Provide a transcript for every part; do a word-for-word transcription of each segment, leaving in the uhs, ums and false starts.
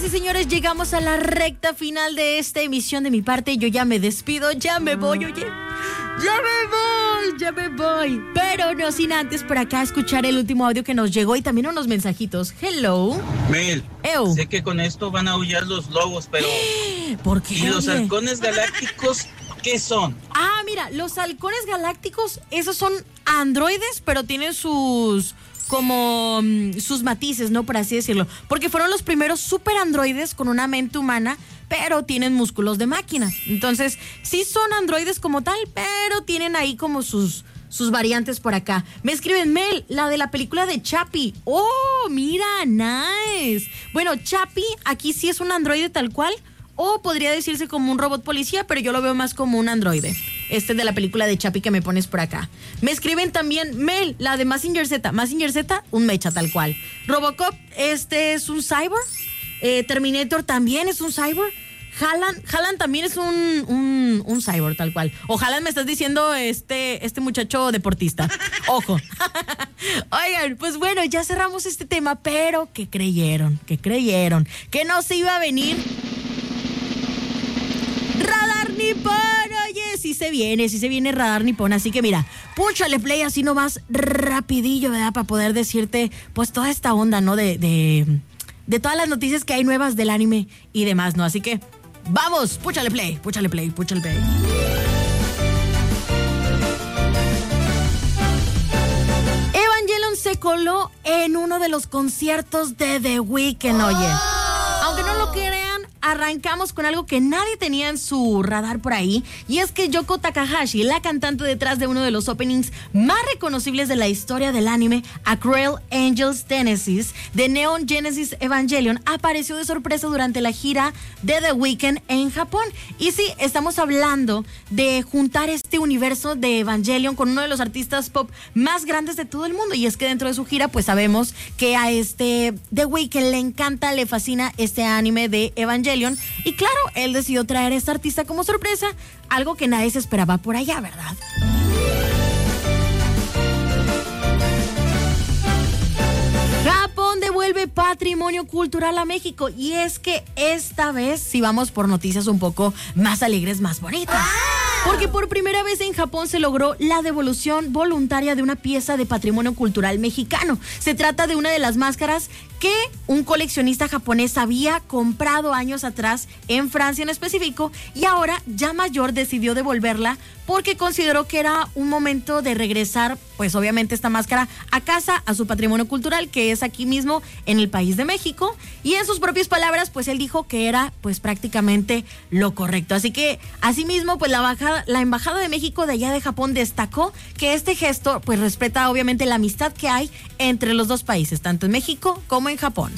y señores, llegamos a la recta final de esta emisión. De mi parte, yo ya me despido, ya me voy, oye. Ya me voy, ya me voy. Pero no sin antes por acá escuchar el último audio que nos llegó y también unos mensajitos. Hello. Mel, Ew. sé que con esto van a aullar los lobos, pero... ¿Por qué? ¿Y los oye? halcones galácticos qué son? Ah, mira, los halcones galácticos, esos son androides, pero tienen sus... como um, sus matices, ¿no? Por así decirlo. Porque fueron los primeros super androides con una mente humana, pero tienen músculos de máquina. Entonces, sí son androides como tal, pero tienen ahí como sus, sus variantes por acá. Me escriben, Mel, la de la película de Chappie. ¡Oh, mira, nice! Bueno, Chappie aquí sí es un androide tal cual, o podría decirse como un robot policía, pero yo lo veo más como un androide. Este de la película de Chappie que me pones por acá. Me escriben también, Mel, la de Mazinger Z. Mazinger Z, un mecha tal cual. Robocop, este es un cyborg. Eh, Terminator también es un cyborg. Haaland, Haaland también es un, un, un cyborg tal cual. O Haaland me estás diciendo este, este muchacho deportista. Ojo. Oigan, pues bueno, ya cerramos este tema, pero ¿qué creyeron? ¿Qué creyeron? Que no se iba a venir Radar Nippon. Oye, sí se viene, sí se viene Radar Nippon. Así que mira, púchale play así nomás rapidillo, ¿verdad? Para poder decirte pues toda esta onda, ¿no? De, de, de todas las noticias que hay nuevas del anime y demás, ¿no? Así que vamos, púchale play, púchale play, púchale play. Evangelion se coló en uno de los conciertos de The Weeknd, oye. Aunque no lo crean, arrancamos con algo que nadie tenía en su radar por ahí, y es que Yoko Takahashi, la cantante detrás de uno de los openings más reconocibles de la historia del anime, A Cruel Angel's Genesis, de Neon Genesis Evangelion, apareció de sorpresa durante la gira de The Weeknd en Japón. Y sí, estamos hablando de juntar este universo de Evangelion con uno de los artistas pop más grandes de todo el mundo, y es que dentro de su gira pues sabemos que a este The Weeknd le encanta, le fascina este anime de Evangelion. Y claro, él decidió traer a esta artista como sorpresa, algo que nadie se esperaba por allá, ¿verdad? Japón devuelve patrimonio cultural a México, y es que esta vez sí vamos por noticias un poco más alegres, más bonitas. Porque por primera vez en Japón se logró la devolución voluntaria de una pieza de patrimonio cultural mexicano. Se trata de una de las máscaras que un coleccionista japonés había comprado años atrás en Francia en específico, y ahora ya mayor decidió devolverla porque consideró que era un momento de regresar pues obviamente esta máscara a casa, a su patrimonio cultural, que es aquí mismo en el país de México. Y en sus propias palabras pues él dijo que era pues prácticamente lo correcto. Así que asimismo pues la, bajada, la embajada de México de allá de Japón destacó que este gesto pues respeta obviamente la amistad que hay entre los dos países, tanto en México como en Japón.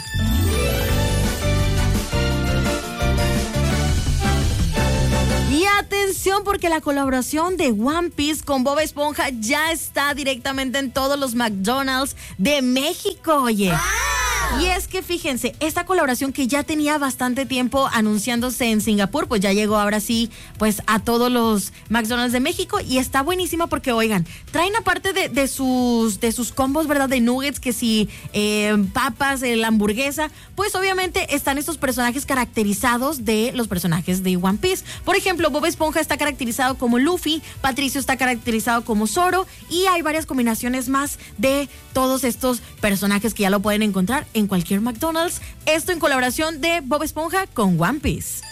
Y atención, porque la colaboración de One Piece con Bob Esponja ya está directamente en todos los McDonald's de México, oye. Y es que fíjense, esta colaboración que ya tenía bastante tiempo anunciándose en Singapur, pues ya llegó ahora sí pues a todos los McDonald's de México, y está buenísima porque, oigan, traen aparte de, de sus de sus combos, ¿verdad? De nuggets, que si eh, papas, eh, la hamburguesa, pues obviamente están estos personajes caracterizados de los personajes de One Piece. Por ejemplo, Bob Esponja está caracterizado como Luffy, Patricio está caracterizado como Zoro, y hay varias combinaciones más de todos estos personajes que ya lo pueden encontrar en cualquier McDonald's. Esto en colaboración de Bob Esponja con One Piece.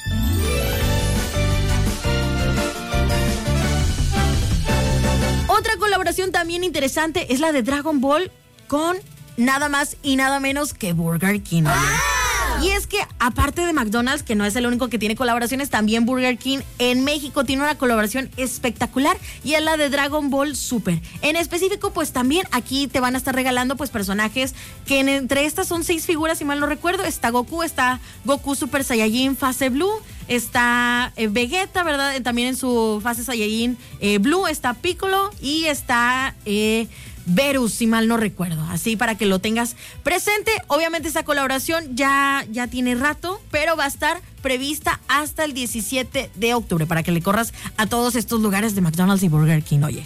Otra colaboración también interesante es la de Dragon Ball con nada más y nada menos que Burger King. Y es que aparte de McDonald's, que no es el único que tiene colaboraciones, también Burger King en México tiene una colaboración espectacular, y es la de Dragon Ball Super. En específico, pues también aquí te van a estar regalando pues personajes que en, entre estas son seis figuras, si mal no recuerdo. Está Goku, está Goku Super Saiyajin fase Blue, está eh, Vegeta, ¿verdad? También en su fase Saiyajin eh, Blue, está Piccolo y está... Eh, Verus, si mal no recuerdo, así para que lo tengas presente. Obviamente esta colaboración ya, ya tiene rato, pero va a estar prevista hasta el diecisiete de octubre para que le corras a todos estos lugares de McDonald's y Burger King, oye.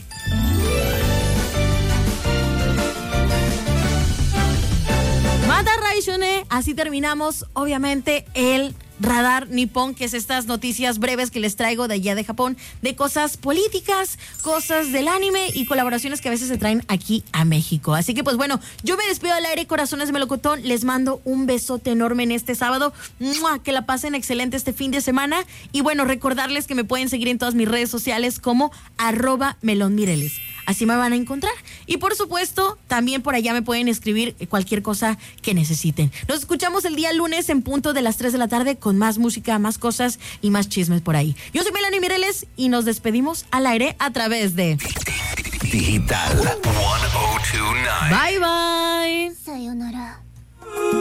Mata Raishune así terminamos, obviamente, el Radar Nippon, que es estas noticias breves que les traigo de allá de Japón, de cosas políticas, cosas del anime y colaboraciones que a veces se traen aquí a México. Así que pues bueno, yo me despido al aire, corazones de melocotón, les mando un besote enorme en este sábado, ¡mua! Que la pasen excelente este fin de semana y bueno, recordarles que me pueden seguir en todas mis redes sociales como arroba melonmireles. Así me van a encontrar. Y por supuesto, también por allá me pueden escribir cualquier cosa que necesiten. Nos escuchamos el día lunes en punto de las tres de la tarde con más música, más cosas y más chismes por ahí. Yo soy Melanie Mireles y nos despedimos al aire a través de Digital ciento veintinueve. Bye bye. Sayonara.